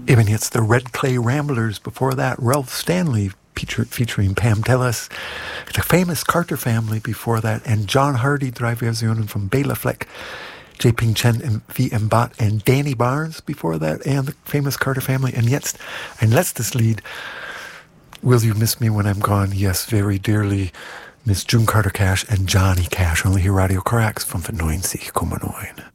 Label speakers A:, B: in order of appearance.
A: Eben jetzt the Red Clay Ramblers. Before that, Ralph Stanley featuring Pam Tillis. The famous Carter Family before that. And John Hardy, drei Versionen from Bela Fleck, J. Ping Chen, V. M. Bot, and Danny Barnes before that. And the famous Carter Family. And jetzt ein letztes Lied. Will You Miss Me When I'm Gone? Yes, very dearly. Miss June Carter Cash and Johnny Cash. Only here Radio Caracas 95,9.